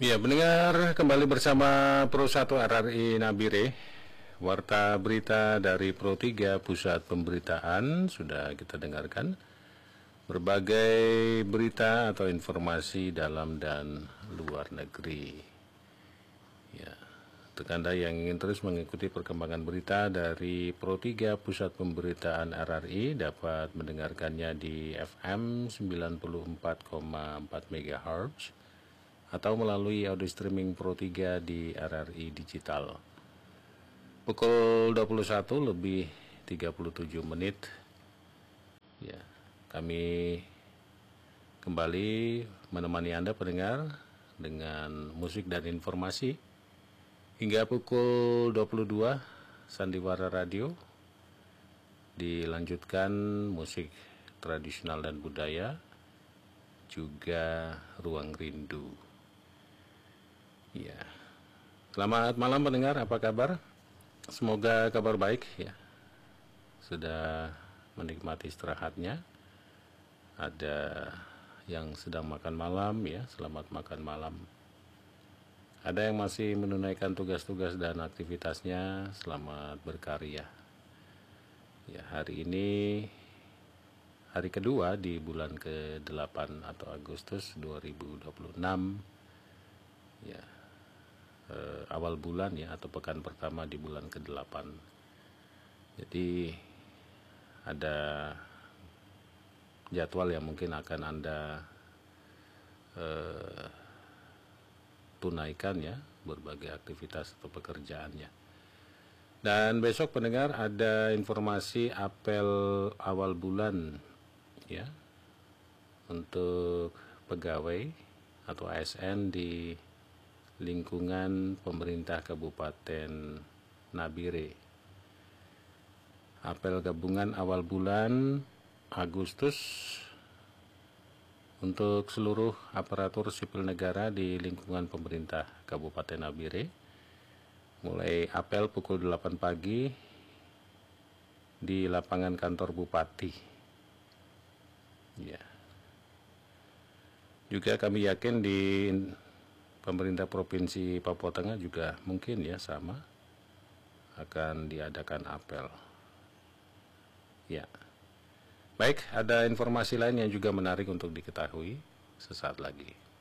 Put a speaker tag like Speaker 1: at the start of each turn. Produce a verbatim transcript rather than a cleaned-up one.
Speaker 1: Ya, pendengar, kembali bersama Pro satu R R I Nabire. Warta berita dari Pro tiga Pusat Pemberitaan sudah kita dengarkan. Berbagai berita atau informasi dalam dan luar negeri. Ya, untuk Anda yang ingin terus mengikuti perkembangan berita dari Pro tiga Pusat Pemberitaan R R I dapat mendengarkannya di F M sembilan puluh empat koma empat megahertz atau melalui audio streaming Pro tiga di R R I Digital. Pukul dua puluh satu lebih tiga puluh tujuh menit. Ya, kami kembali menemani Anda pendengar dengan musik dan informasi hingga pukul dua puluh dua. Sandiwara Radio dilanjutkan musik tradisional dan budaya, juga Ruang Rindu. Ya, selamat malam pendengar, apa kabar? Semoga kabar baik ya. Sudah menikmati istirahatnya. Ada yang sedang makan malam ya, selamat makan malam. Ada yang masih menunaikan tugas-tugas dan aktivitasnya, selamat berkarya. Ya, hari ini hari kedua di bulan ke delapan atau Agustus dua ribu dua puluh enam. Ya. Eh, awal bulan ya, atau pekan pertama di bulan ke delapan. Jadi ada jadwal yang mungkin akan Anda eh, tunaikan ya, berbagai aktivitas atau pekerjaannya. Dan besok pendengar ada informasi apel awal bulan ya, untuk pegawai atau A S N di lingkungan pemerintah Kabupaten Nabire. Apel gabungan awal bulan Agustus untuk seluruh aparatur sipil negara di lingkungan pemerintah Kabupaten Nabire. Mulai apel pukul delapan pagi di lapangan kantor Bupati. Ya. Juga kami yakin di pemerintah Provinsi Papua Tengah juga mungkin ya sama akan diadakan apel. Ya. Baik, ada informasi lain yang juga menarik untuk diketahui sesaat lagi.